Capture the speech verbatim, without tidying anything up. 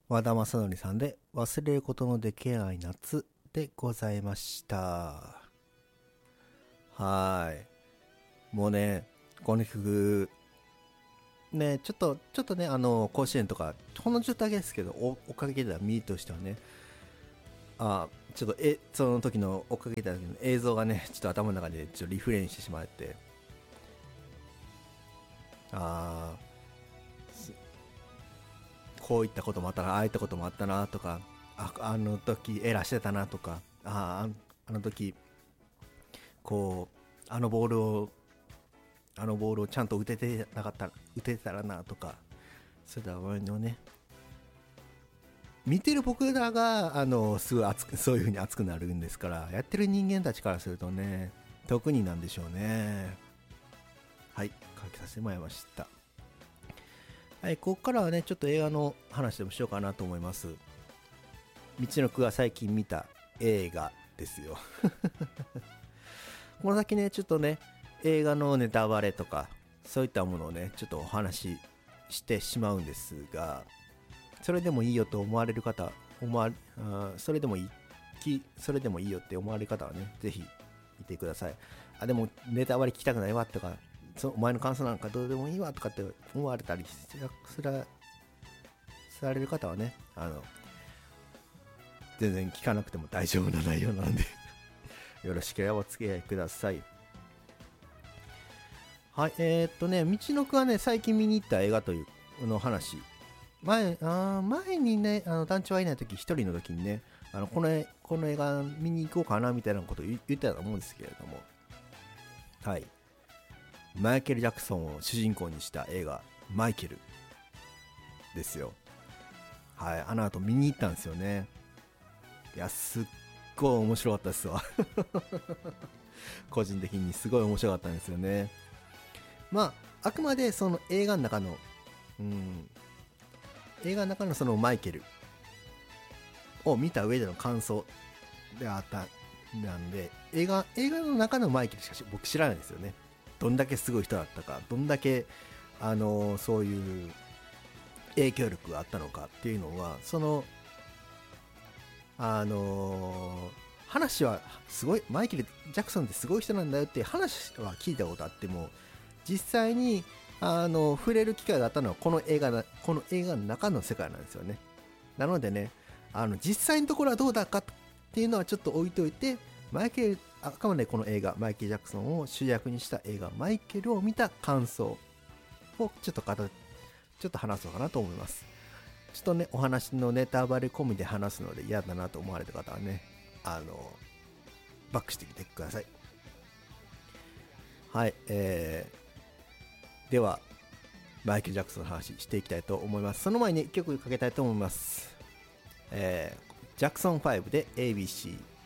和田正則さんで忘れることのできない夏でございました。はーい。もうね、この曲、ね、ちょっと、ちょっとね、あの、甲子園とか、ほんのちょっとだけですけど、おおかげでは見としてはね、あちょっと、え、その時のおかげでは映像がね、ちょっと頭の中でちょっとリフレインしてしまって、あこういったこともあったな、ああいったこともあったなとか、ああの時エラーしてたなとか、ああの時こうあのボールをあのボールをちゃんと打ててなかった打ててたらなとか、そういったのね、見てる僕らがあのすごい熱くそういう風に熱くなるんですから、やってる人間たちからするとね、特になんでしょうね。はい、書きさせてもらいました。はい、ここからはねちょっと映画の話でもしようかなと思います。道のくが最近見た映画ですよ。この先ねちょっとね映画のネタバレとかそういったものをねちょっとお話ししてしまうんですが、それでもいいよと思われる方、思わあそれでもいいきそれでもいいよって思われる方はねぜひ見てください。あでもネタバレ聞きたくないわとか、そお前の感想なんかどうでもいいわとかって思われたりすらされる方はね、あの全然聞かなくても大丈夫な内容なんでよろしければお付き合いください。はい、えー、っとね、道のくはね、最近見に行った映画というの話、前、あ前にね、あの団長がいない時、一人の時にね、あのこのこの映画見に行こうかなみたいなことを言ってたと思うんですけれども、はい、マイケル・ジャクソンを主人公にした映画、マイケルですよ。はい、あの後見に行ったんですよね。いや、すっごい面白かったですわ。個人的にすごい面白かったんですよね。まあ、あくまでその映画の中の、うん、映画の中のそのマイケルを見た上での感想であったなんで、映画映画の中のマイケルしか僕知らないんですよね。どんだけすごい人だったか、どんだけあのそういう影響力があったのかっていうのは、そのあの話はすごい、マイケル・ジャクソンってすごい人なんだよって話は聞いたことあっても、実際にあの触れる機会があったのはこの映画なこの映画の中の世界なんですよね。なのでね、あの実際のところはどうだかっていうのはちょっと置いといて、マイケルあくまでこの映画マイケル・ジャクソンを主役にした映画マイケルを見た感想をちょっとちょっと話そうかなと思います。ちょっとねお話のネタバレ込みで話すので嫌だなと思われた方はね、あのバックしてきてください。はい、えー、ではマイケル・ジャクソンの話していきたいと思います。その前にいっきょくかけたいと思います。えー、ジャクソンファイブで エービーシー